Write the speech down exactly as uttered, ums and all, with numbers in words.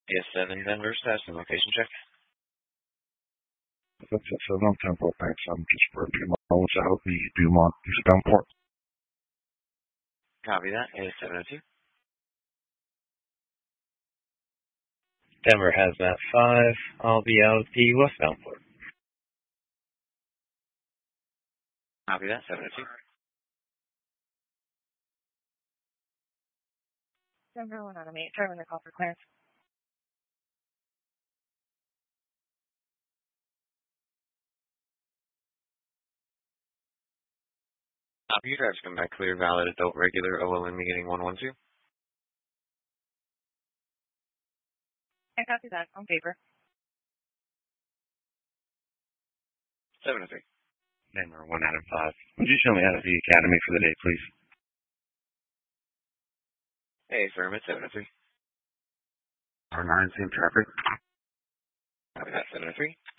Yes, seven Denver, status and location check. That's it, so no tempo, thanks. I'm just for a few moments out the Dumont eastbound port. Copy that. A seven oh two. Denver has that five. I'll be out the westbound port. Copy that. seven oh two. Denver one out of eight. Driving the call for clearance. Copy your driver's come back clear, valid, adult, regular, O L M beginning one one two. I copy that. On paper. seven oh three. Denver one out of five. Would you show me out of the academy for the day, please? A affirmative, seven oh three. R nine, same traffic. Copy that. seven oh three.